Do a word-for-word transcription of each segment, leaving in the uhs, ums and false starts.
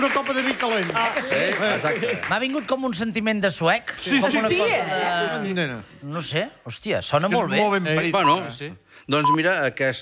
una copa de vi calent. Ah, que sí? Exacte. M'ha vingut com un sentiment de suec. Sí, com sí, una sí, cosa de... Nena. No sé, hòstia, sona És molt bé. molt ben parit. Bueno, doncs mira,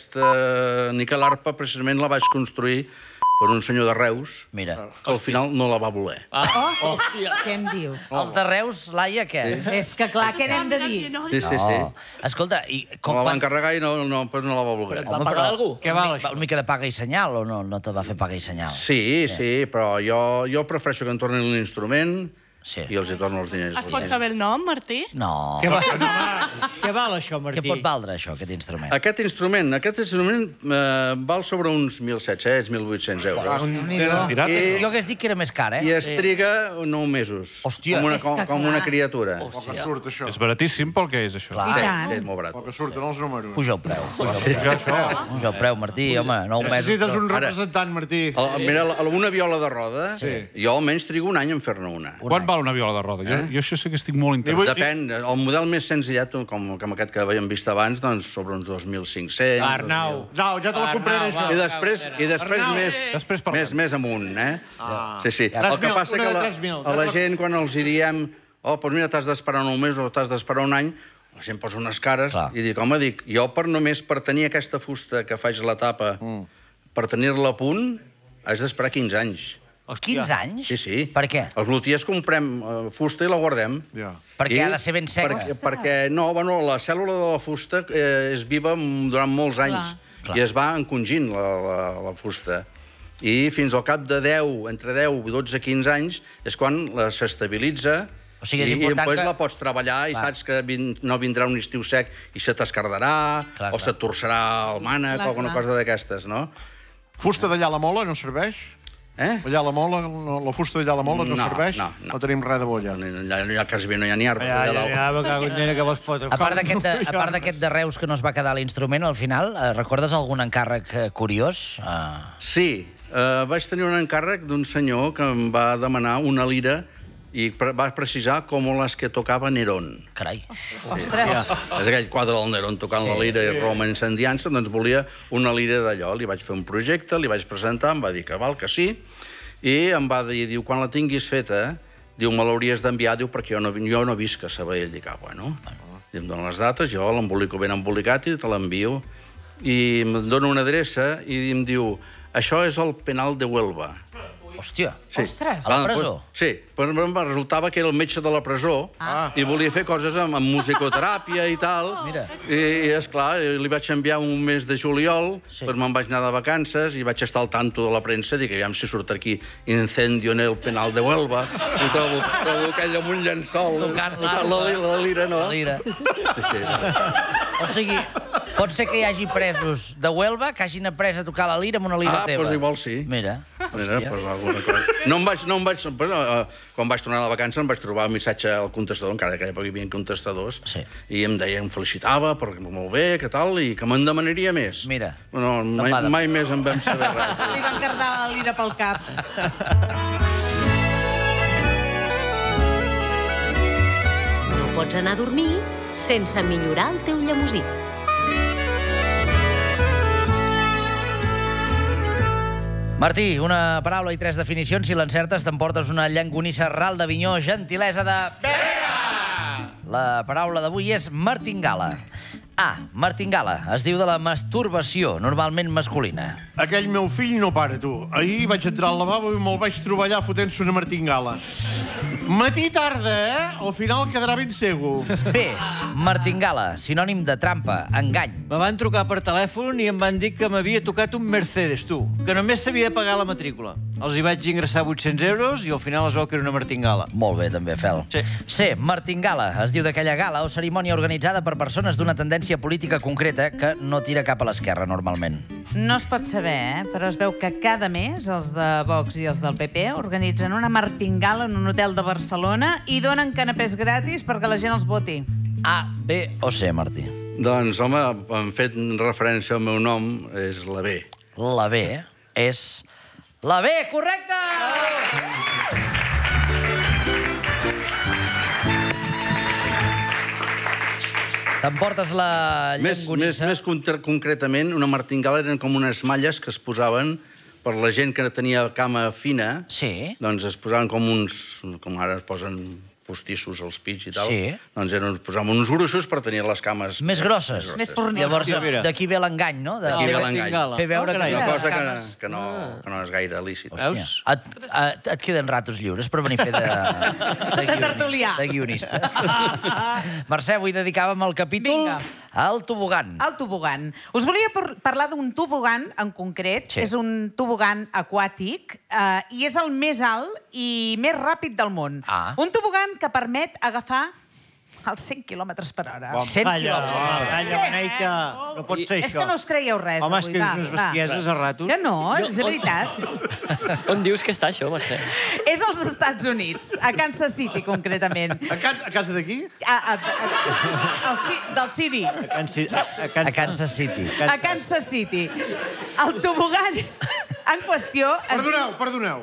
aquesta Níquel Arpa precisament la vaig construir per un senyor de Reus, Mira. que al final no la va voler. Oh, què em dius? Els de Reus, Laia, què? És que clar, què n'hem de dir? Sí, sí, sí. No. Escolta, i Com com... la van quan- encarregar i no, no, pues no la va voler. Va pagar algú? Què val, això? Una mica de paga i senyal, o no, no te va fer paga i senyal? Sí, sí, però jo, jo prefereixo que em tornin l'instrument Sí. i els hi torno els diners. Es pot saber el nom, Martí? No. Què val, què val això, Martí? Què pot valdre, això, aquest instrument? Aquest instrument, aquest instrument eh, val sobre uns mil set-cents, mil vuit-cents euros. Nena. I, Jo hagués dit que era més car, I eh? es triga nou mesos. Hòstia. Com una, És com, que com clar. una criatura. Poc que surt, això. És baratíssim pel que és, això. Clar. I Sí, tant. sí, és molt barat. Poc que surten els números. Puja el preu. Puja el preu, Ja, això. puja el preu Martí, home, nou mesos. Necessites un Ara- representant, Martí. El, mira, la- una viola de roda, Sí. jo almenys trigo un any en fer-ne una. Quant val una viola de roda? Jo, jo això sí que estic molt interessat. Depèn, el model més senzillet, com, com aquest que havíem vist abans, doncs sobre uns dos mil cinc-cents... Arnau. No, ja te la compraré, I això. després, i després Arnau. més, Després parlem. més, més amunt, eh? Ah. Sí, sí. tres El que mil, passa una que de la, tres mil. a la gent, quan els hi diem oh, doncs mira, t'has d'esperar un mes o t'has d'esperar un any, la gent posa unes cares Clar. i dic, home, dic, jo per només per tenir aquesta fusta que faig la tapa, Mm. per tenir-la a punt, has d'esperar quinze anys. quinze anys? Sí, sí. Per què? Els lutiers comprem eh, fusta i la guardem. Ja. Perquè I ha de ser ben seca. Perquè, perquè no, bueno, la cèl·lula de la fusta eh, és viva durant molts anys Clar. i es va encongint la, la, la fusta. I fins al cap de deu, entre deu i dotze, quinze anys, és quan la s'estabilitza. O sigui, és i, important i després que- la pots treballar i Clar. saps que vin, no vindrà un estiu sec i se t'escardarà Clar, o clar. se't torçarà el mànec Clar, o alguna clar. cosa d'aquestes, no? Fusta d'allà a la mola no serveix? Eh? Allà a la mola, no, la fusta d'allà a la mola no, No, serveix? no, no. No tenim res de bo allà. No, no, no hi ha quasi bé, no hi ha ni arbres Ja, allà ja, dalt. ja, me cago en nena que vols fotre. A part d'aquest de, a part d'aquest de Reus que no es va quedar l'instrument, al final, eh, recordes algun encàrrec eh, curiós? Uh... Sí, eh, vaig tenir un encàrrec d'un senyor que em va demanar una lira i pre va precisar com les que tocava Nerón. Carai. Ostres. És aquell quadre del Nerón tocant sí. la lira i Roma incendiant-se, doncs volia una lira d'allò. Li vaig fer un projecte, li vaig presentar, em va dir que val, que sí, i em va dir, diu, quan la tinguis feta, diu, me l'hauries d'enviar, diu, perquè jo no, jo no visc a Sabadell. Dic, ah, bueno, i em dona les dates, jo l'embolico ben embolicat i te l'envio. I em dona una adreça i em diu, això és el penal de Huelva. Hòstia. Sí. Ostres. A la presó? Pues, sí, però em resultava que era el metge de la presó Ah. i volia fer coses amb, amb musicoteràpia i tal. Mira. I, i esclar, li vaig enviar un mes de juliol, Sí. sí. doncs me'n vaig anar de vacances i vaig estar al tanto de la premsa, dic, aviam si surt aquí incendio en el penal de Huelva, i trobo, trobo aquell amb un llençol. Tocant la, l'arpa. la, la lira, no? La lira. Sí, sí. O sigui, pot ser que hi hagi presos de Huelva que hagin après a tocar la lira amb una lira Ah, teva. doncs igual sí. Mira. Mira, pues, alguna cosa. No em vaig, no em vaig, pues, uh, quan vaig tornar de vacances em vaig trobar un missatge al contestador, encara que hi havia contestadors, Sí. i em deia, em felicitava, perquè molt bé, que tal, i que me'n demanaria més. Mira. No, No mai, va de- mai més en vam saber res. Li van cardar la lira pel cap. No pots anar a dormir sense millorar el teu llemosí. Martí, una paraula i tres definicions. Si l'encertes, t'emportes una llangonissa ral d'Avinyó, gentilesa de... La paraula d'avui és martingala. A. Martingala. Es diu de la masturbació, normalment masculina. Aquell meu fill no para, tu. Ahir vaig entrar al lavabo i me'l vaig trobar allà fotent-se una martingala. Matí i tarda, eh? Al final quedarà ben segur. B. Martingala, sinònim de trampa, engany. Me van trucar per telèfon i em van dir que m'havia tocat un Mercedes, tu, que només s'havia de pagar la matrícula. Els hi vaig ingressar vuit-cents euros i al final es veu que era una martingala. Molt bé, també, Fel. Sí. C. Martingala. Es diu d'aquella gala o cerimònia organitzada per persones d'una tendència política concreta que no tira cap a l'esquerra, normalment. No es pot saber, eh? Però es veu que cada mes els de Vox i els del P P organitzen una martingala en un hotel de Barcelona i donen canapés gratis perquè la gent els voti. A, B o C, Martí? Doncs, home, hem fet referència al meu nom, és la B. La B és... La B, correcte! T'emportes la Més, més, llangonissa. més concre- concretament, una martingala eren com unes malles que es posaven per la gent que tenia cama fina, Sí. doncs es posaven com uns... com ara es posen postissos als pits i tal. Sí. Doncs eren, posàvem uns gruixos per tenir les cames... Més grosses. Més fornits. Llavors, Hòstia, mira. d'aquí ve l'engany, no? De... Aquí ve l'engany. Fer veure Oh, que carai. Una tens les cosa que, cames... que, no, que no és gaire lícit. Hòstia, et, et, et queden ratos lliures per venir a fer de, de, De tertulià. de guionista. Mercè, avui dedicàvem el capítol Vinga. al tobogan. El tobogan. Us volia par- parlar d'un tobogan en concret. Sí. És un tobogan aquàtic eh, i és el més alt i més ràpid del món. Ah. Un tobogan que permet agafar els cent quilòmetres per hora. cent Calla, home, quilòmetres. calla, Sí. Beneica. No pot ser És això. que no us creieu res. Home, és avui, que va, dius unes va. bestieses a ratos. Que no, és de veritat. On dius que està això, Mercè? És als Estats Units, a Kansas City, concretament. A, ca a casa d'aquí? A, a, a, al Ci- del City. A Cansi- a- a A Kansas. Kansas City. A Kansas City. El tobogan en qüestió es, Perdoneu, perdoneu.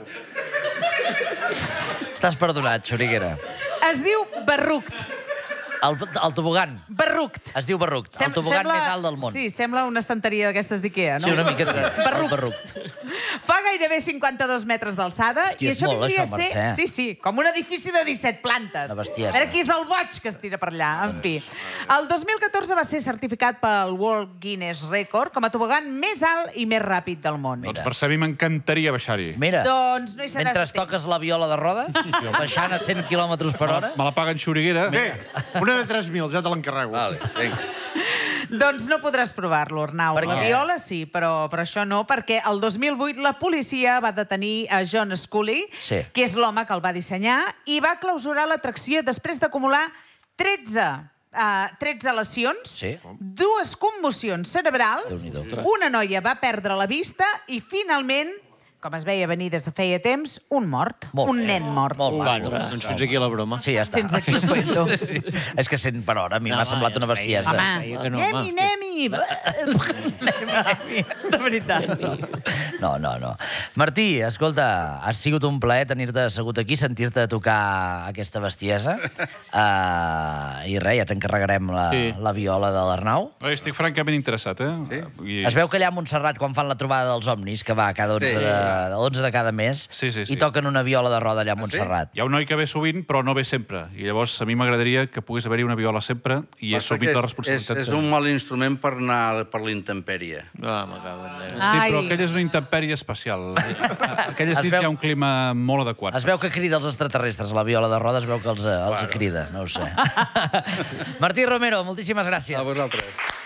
Estàs perdonat, Xuriguera. es diu Berruct. El, el tobogan. Berruct. Es diu Berruct. El Sem- tobogan sembla- més alt del món. Sí, sembla una estanteria d'aquestes d'Ikea, no? Sí, una mica sí. Berruct. El Berruct. Fa gairebé cinquanta-dos metres d'alçada. Hòstia, I és això molt, vindria a això, ser... Mercè. Sí, sí, com un edifici de disset plantes. Una bestiesa. A veure qui és el boig que es tira per allà. En fi. El dos mil catorze va ser certificat pel World Guinness Record com a tobogan més alt i més ràpid del món. Doncs per ser, a mi m'encantaria baixar-hi. Mira, Doncs no hi seràs mentre a temps. toques la viola de roda, baixant a cent quilòmetres per hora... Me la paguen Xuriguera. Bé, una de tres mil, ja te l'encarrego. Vale, vinga. Doncs no podràs provar-lo, Arnau. Per La què? viola sí, però, però això no, perquè el dos mil vuit la policia va detenir a John Scully, Sí. que és l'home que el va dissenyar, i va clausurar l'atracció després d'acumular tretze, uh, tretze lesions, Sí. dues commocions cerebrals, Déu-n'hi-do. una noia va perdre la vista i, finalment, com es veia venir des de feia temps, un mort, Molt un bé. nen mort. Molt maco. Doncs fins aquí la broma. Sí, ja està. Fins aquí el cuento. És que cent per hora, a mi m'ha semblat una bestiesa. Home, veia que no, anem-hi, home. anem-hi. De veritat. No, no, no. Martí, escolta, ha sigut un plaer tenir-te assegut aquí, sentir-te tocar aquesta bestiesa. Uh, I res, ja t'encarregarem la, Sí. la viola de l'Arnau. Oi, estic francament interessat, eh? Sí? I... Es veu que allà a Montserrat, quan fan la trobada dels ovnis, que va cada onze, Sí. de, l'onze de cada mes, Sí, sí, sí. i toquen una viola de roda allà a Montserrat. Hi ha un noi que ve sovint, però no ve sempre. I llavors a mi m'agradaria que pogués haver-hi una viola sempre i he Passa assumit que la és, responsabilitat. és, és un mal instrument per anar per l'intempèrie. Ah, me cago en Déu. Sí, però Ai. aquella és una intempèrie especial. Aquelles Es nits veu- hi ha un clima molt adequat. Es veu que crida els extraterrestres, la viola de roda, es veu que els, eh, els crida, no ho sé. Martí Romero, moltíssimes gràcies. A vosaltres.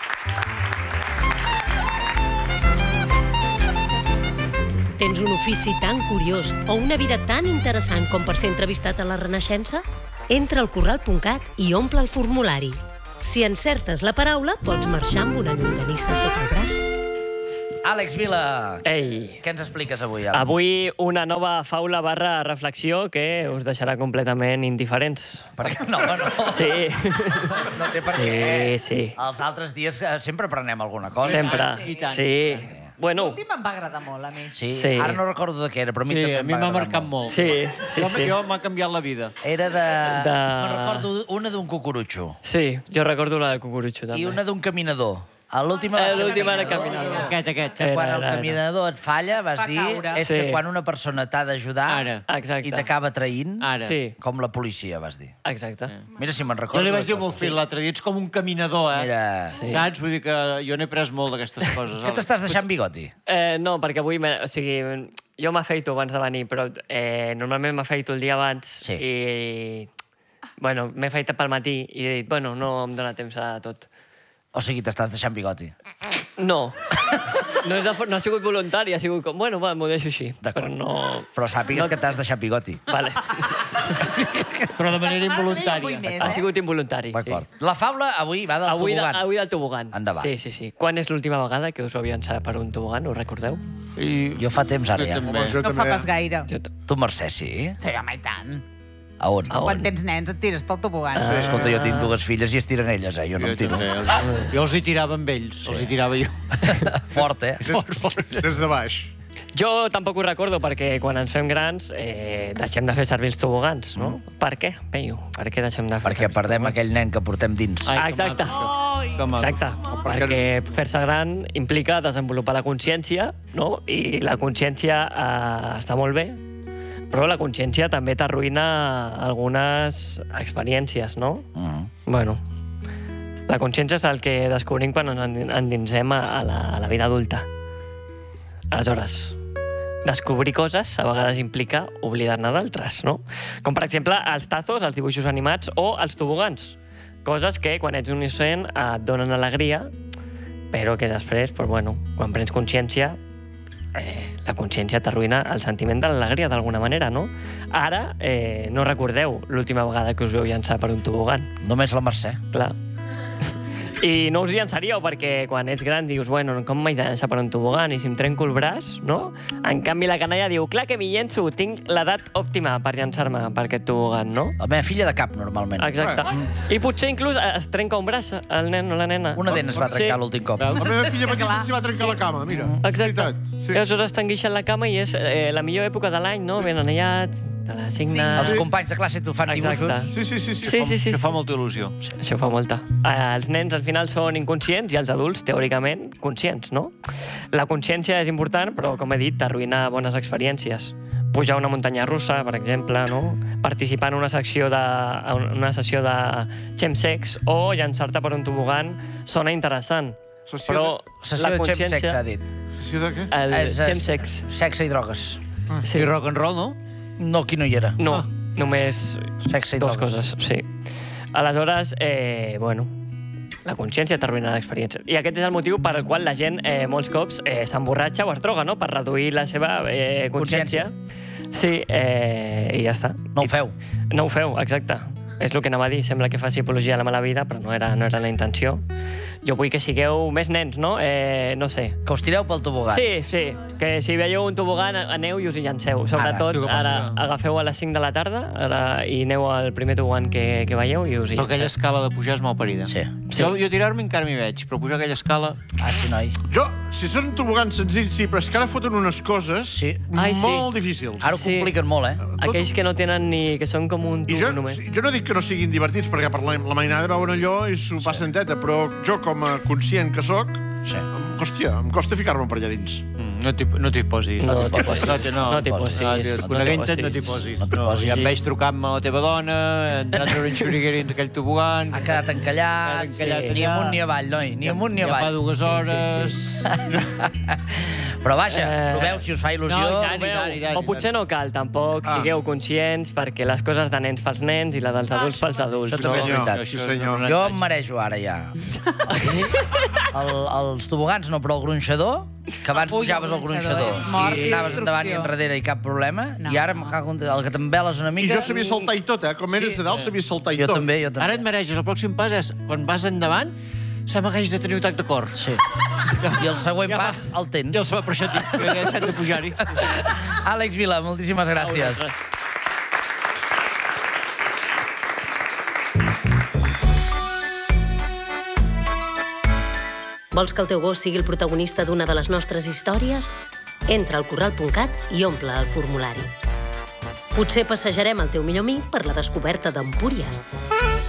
Tens un ofici tan curiós o una vida tan interessant com per ser entrevistat a la Renaixença? Entra al corral punt cat i omple el formulari. Si encertes la paraula, pots marxar amb una llonganissa sota el braç. Àlex Vila, Ei, què ens expliques avui? Ara? avui una nova faula barra reflexió que us deixarà completament indiferents. Perquè, no, no. Sí, No té per sí, què. sí. Els altres dies eh, sempre aprenem alguna cosa. Sempre. I tant. Sí. Bueno, L'últim em va agradar molt, a mi. Sí, Sí. ara no recordo de què era, però a mi Sí, també a mi em va m'ha agradar marcat molt. sí, sí, Jo- sí. Jo m'ha canviat la vida. Era de... De- Me'n recordo una d'un cucurutxo Sí, jo recordo la del cucurutxo, també. i una d'un caminador. A l'última... Eh, L'última era caminant. Aquest, aquest. Que quan Era, el era, era. caminador et falla, vas Fa dir, caure. és Sí. que quan una persona t'ha d'ajudar Ara. Exacte. i t'acaba traint, Ara. Sí, com la policia, vas dir. exacte. Mira si me'n Jo recordo. li vaig dir de molt coses. fill l'altre dia, ets com un caminador, eh? Mira, Sí. Saps? Vull dir que jo n'he pres molt d'aquestes coses. què t'estàs deixant bigoti? Eh, no, perquè avui... me- O sigui, jo m'afeito abans de venir, però eh, normalment m'afeito el dia abans Sí. i... Bueno, m'he afeitat pel matí i he dit, bueno, no em dóna temps a tot. O sigui, t'estàs deixant bigoti. No. No, és de, for- no ha sigut voluntari, ha sigut com, bueno, va, m'ho deixo així. Però no... Però sàpigues No- que t'has deixat bigoti. Vale. Però de manera Ara no hi vull involuntària. més, Ha eh? sigut involuntari, sí. D'acord. La faula avui va del Avui, de, tobogan. avui del tobogan. Endavant. Sí, sí, sí. Quan és l'última vegada que us vau llançar per un tobogan, ho recordeu? I... Jo fa temps ara ja. també. No fa pas gaire. Jo... Tu, Mercè, sí? Sí, home, i tant. A on? A on? Quan tens nens et tires pel tobogan. Ah. Escolta, jo tinc dues filles i es tiren elles, eh? Jo no em tiro. Jo els hi tirava amb ells, els hi tirava jo. Fort, eh? Des de baix. Jo tampoc ho recordo perquè quan ens fem grans eh, deixem de fer servir els tobogans, no? Mm. Per què, Peyu? Per què deixem de fer Perquè servir els perdem tobogans? aquell nen que portem dins. Ai, que Exacte. maco. Ai, Que mal. Exacte, perquè fer-se gran implica desenvolupar la consciència, no? I la consciència eh, està molt bé, però la consciència també t'arruïna algunes experiències, no? Mm. Bueno, la consciència és el que descobrim quan ens endinsem a la, a la vida adulta. Aleshores, descobrir coses a vegades implica oblidar-ne d'altres, no? Com, per exemple, els tazos, els dibuixos animats o els tobogans. Coses que, quan ets un innocent, et donen alegria, però que després, doncs, bueno, quan prens consciència, eh, la consciència t'arruïna el sentiment de l'alegria, d'alguna manera, no? Ara, eh, no recordeu l'última vegada que us veu llançar per un tobogan. Només la Mercè. Clar. I no us llançaríeu perquè quan ets gran dius, bueno, com m'haig de llançar per un tobogan i si em trenco el braç, no? En canvi, la canalla diu, clar que m'hi llenço, tinc l'edat òptima per llançar-me per aquest tobogan, no? La meva filla de cap, normalment. Exacte. I potser inclús es trenca un braç, el nen o la nena. Una dent es va trencar l'últim cop. La meva filla petita s'hi va trencar la cama, mira. Exacte. Sí. I aleshores t'enguixen la cama i és eh, la millor època de l'any, no? Ben anellats, te la signes... Els companys de classe t'ho fan Exacte. dibuixos. Sí, sí, sí. sí. Sí, sí, sí. Que fa molta il·lusió. Això fa molta. Eh, els nens al final són inconscients i els adults, teòricament, conscients, no? La consciència és important, però, com he dit, t'arruïna bones experiències. Pujar una muntanya russa, per exemple, no? Participar en una secció de, una sessió de chemsex o llançar-te per un tobogan sona interessant. Sessió Però Sessió la de consciència... chemsex, ha dit. Sessió de què? El És, és, chemsex. Sexe i drogues. Sí. I rock and roll, no? No, aquí no hi era. No, només Sexe i dues drogues. coses, sí. Aleshores, eh, bueno, la consciència t'arruïna l'experiència. I aquest és el motiu per al qual la gent eh, molts cops eh, s'emborratxa o es droga, no?, per reduir la seva eh, consciència. Sí, eh, i ja està. No ho feu. No ho feu, exacte. És el que anava a dir. Sembla que fa psicologia a la mala vida, però no era, no era la intenció. Jo vull que sigueu més nens, no? Eh, no sé. Que us tireu pel tobogan. Sí, sí. Que si veieu un tobogan, aneu i us hi llanceu. Sobretot, Ara. ara, agafeu a les cinc de la tarda ara, i aneu al primer tobogan que, que veieu i us hi Però aquella llanceu. escala de pujar és molt parida. Sí. Sí. Jo, jo tirar-me encara m'hi veig, però pujar aquella escala... Ah, sí, noi. Jo, si són tobogans senzills, sí, però és que ara foten unes coses Sí. Ai, sí. molt difícils. Ara ho Sí. compliquen molt, eh? Aquells que no tenen ni... que són com un I tub jo, només. jo no dic que no siguin divertits, perquè per la, la mainada veuen allò i s'ho passen teta, però jo, com a conscient que sóc, Sí. em, hòstia, em costa ficar-me per allà dins. Mm, no t'hi no t'hi posis. No t'hi posis. No, t'hi- no, No t'hi posis. No, tio, No coneguent-te, t'hi no t'hi posis. posis. No t'hi posis, Ja em sí. veig trucant-me a la teva dona, entrar a treure un xuriguer entre aquell tobogan... Ha quedat encallat, Ha quedat encallat ni allà. amunt ni avall, noi, ni amunt ni Ja fa avall. dues hores... Però vaja, Eh, proveu si us fa il·lusió. no, i tant, Veu, i tant, i tant, o potser no cal, tampoc. Ah. Sigueu conscients, perquè les coses de nens pels nens i la dels adults pels adults. Això també és senyor, veritat. sí, senyor. Jo em marejo ara, ja. El, els tobogans no, però el gronxador, que abans Ui, pujaves el al gronxador gronxador és mort i i anaves endavant i destrucció. enrere i cap problema, No. i ara em cago en- el que t'embeles una I mica... jo sabia saltar i tot, eh? Com eres de dalt, sabia saltar i Jo tot. també, jo també. Ara et mareges, el pròxim pas és, quan vas endavant, sembla que hagis de tenir un atac de cor. Sí. I el següent Ja pas va. el tens. Ja el sabia, per això et dic que he deixat de pujar-hi. Àlex Vila, moltíssimes gràcies. Vols que el teu gos sigui el protagonista d'una de les nostres històries? Entra al corral punt cat i omple el formulari. Potser passejarem el teu millor amic per la descoberta d'Empúries.